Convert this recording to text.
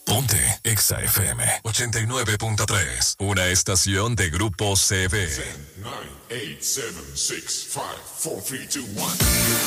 Ponte Exa FM 89.3, una estación de Grupo CB. 10, 9, 8, 7, 6, 5, 4, 3, 2, 1.